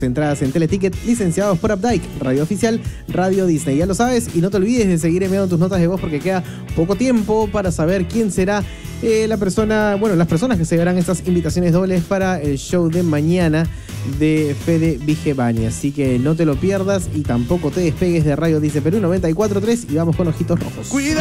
Entradas en Teleticket, licenciados por Updike, radio oficial, Radio Disney. Ya lo sabes, y no te olvides de seguir enviando tus notas de voz porque queda poco tiempo para saber quién será las personas que se verán estas invitaciones dobles para el show de mañana de Fede Vigevani. Así que no te lo pierdas y tampoco te despegues de Radio Disney Perú 94.3 y vamos con Ojitos Rojos.